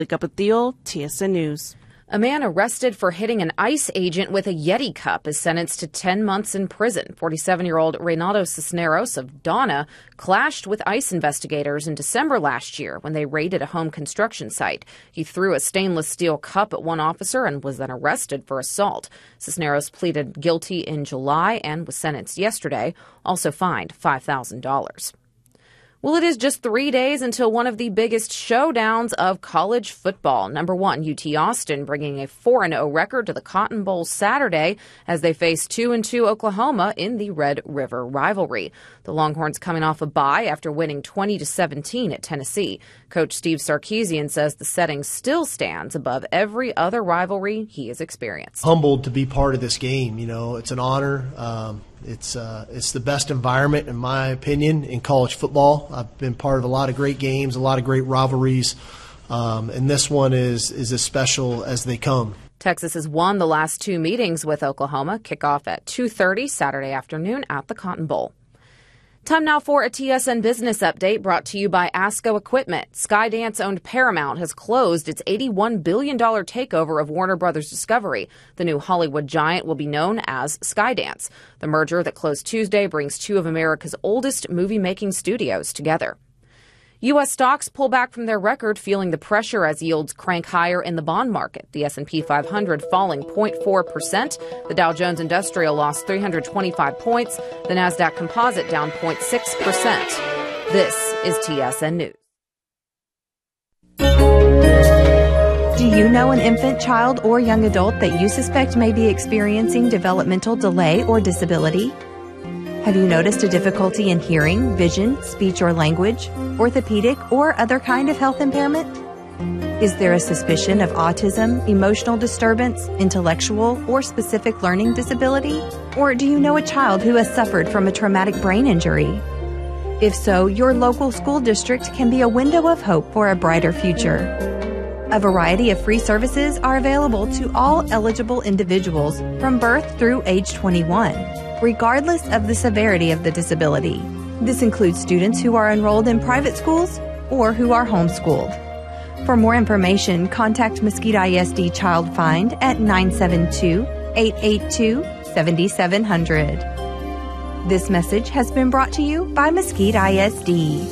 Capatillo, TSN News. A man arrested for hitting an ICE agent with a Yeti cup is sentenced to 10 months in prison. 47-year-old Reynaldo Cisneros of Donna clashed with ICE investigators in December last year when they raided a home construction site. He threw a stainless steel cup at one officer and was then arrested for assault. Cisneros pleaded guilty in July and was sentenced yesterday, also fined $5,000. Well, it is just 3 days until one of the biggest showdowns of college football. Number one, UT Austin bringing a 4-0 record to the Cotton Bowl Saturday as they face 2-2 Oklahoma in the Red River rivalry. The Longhorns coming off a bye after winning 20-17 at Tennessee. Coach Steve Sarkisian says the setting still stands above every other rivalry he has experienced. Humbled to be part of this game. You know, it's an honor. It's the best environment, in my opinion, in college football. I've been part of a lot of great games, a lot of great rivalries, and this one is as special as they come. Texas has won the last two meetings with Oklahoma. Kickoff at 2:30 Saturday afternoon at the Cotton Bowl. Time now for a TSN Business Update brought to you by ASCO Equipment. Skydance-owned Paramount has closed its $81 billion takeover of Warner Brothers Discovery. The new Hollywood giant will be known as Skydance. The merger that closed Tuesday brings two of America's oldest movie-making studios together. U.S. stocks pull back from their record, feeling the pressure as yields crank higher in the bond market. The S&P 500 falling 0.4%. The Dow Jones Industrial lost 325 points. The Nasdaq Composite down 0.6%. This is TSN News. Do you know an infant, child, or young adult that you suspect may be experiencing developmental delay or disability? Have you noticed a difficulty in hearing, vision, speech or language, orthopedic, or other kind of health impairment? Is there a suspicion of autism, emotional disturbance, intellectual, or specific learning disability? Or do you know a child who has suffered from a traumatic brain injury? If so, your local school district can be a window of hope for a brighter future. A variety of free services are available to all eligible individuals from birth through age 21. Regardless of the severity of the disability. This includes students who are enrolled in private schools or who are homeschooled. For more information, contact Mesquite ISD Child Find at 972-882-7700. This message has been brought to you by Mesquite ISD.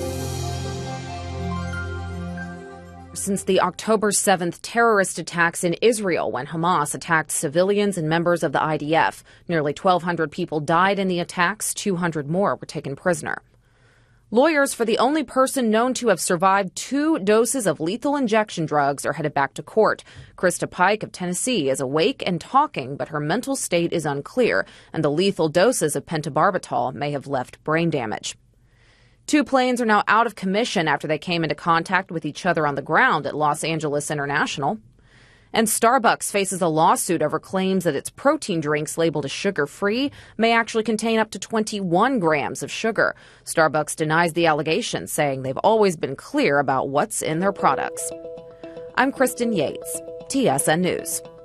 Since the October 7th terrorist attacks in Israel when Hamas attacked civilians and members of the IDF. Nearly 1,200 people died in the attacks. 200 more were taken prisoner. Lawyers for the only person known to have survived 2 doses of lethal injection drugs are headed back to court. Krista Pike of Tennessee is awake and talking, but her mental state is unclear, and the lethal doses of pentobarbital may have left brain damage. 2 planes are now out of commission after they came into contact with each other on the ground at Los Angeles International. And Starbucks faces a lawsuit over claims that its protein drinks labeled as sugar-free may actually contain up to 21 grams of sugar. Starbucks denies the allegations, saying they've always been clear about what's in their products. I'm Kristen Yates, TSN News.